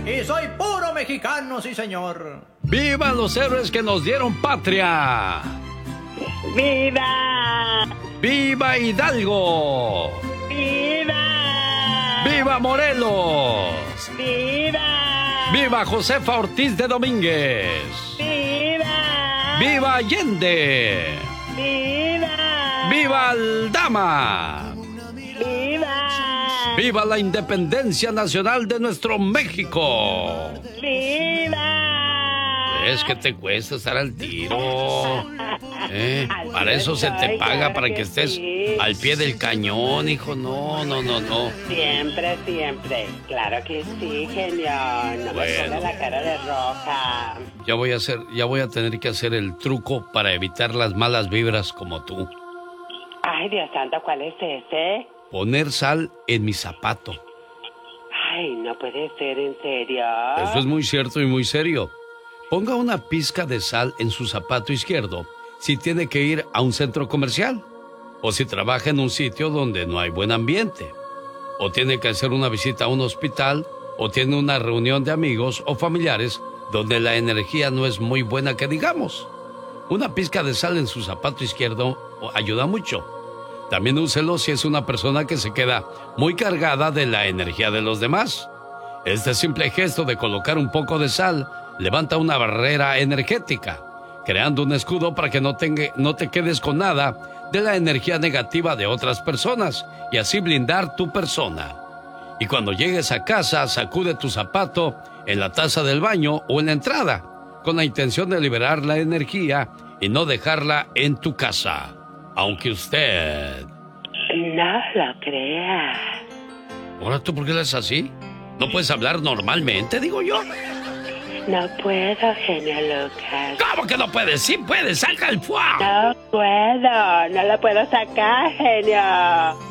Y soy puro mexicano, sí, señor. ¡Vivan los héroes que nos dieron patria! ¡Viva! ¡Viva Hidalgo! ¡Viva! ¡Viva Morelos! ¡Viva! ¡Viva Josefa Ortiz de Domínguez! ¡Viva! ¡Viva Allende! ¡Viva! ¡Viva Aldama! ¡Viva! ¡Viva la independencia nacional de nuestro México! ¡Viva! Es que te cuesta estar al tiro. Para eso se te paga, para que estés al pie del cañón, hijo. No. Siempre. Claro que sí, genio. No me ponga la cara de roja. Ya voy a tener que hacer el truco para evitar las malas vibras como tú. Ay, Dios santo, ¿cuál es ese? Poner sal en mi zapato. Ay, no puede ser, ¿en serio? Eso es muy cierto y muy serio. Ponga una pizca de sal en su zapato izquierdo si tiene que ir a un centro comercial, o si trabaja en un sitio donde no hay buen ambiente, o tiene que hacer una visita a un hospital, o tiene una reunión de amigos o familiares donde la energía no es muy buena que digamos. Una pizca de sal en su zapato izquierdo ayuda mucho. También úselo si es una persona que se queda muy cargada de la energía de los demás. Este simple gesto de colocar un poco de sal levanta una barrera energética, creando un escudo para que no te quedes con nada de la energía negativa de otras personas y así blindar tu persona. Y cuando llegues a casa, sacude tu zapato en la taza del baño o en la entrada, con la intención de liberar la energía y no dejarla en tu casa. Aunque usted... No lo crea. ¿Ahora tú por qué le haces así? ¿No puedes hablar normalmente, digo yo? No puedo, genio Lucas. ¿Cómo que no puedes? Sí puedes, saca el fuá. No puedo, no lo puedo sacar, genio.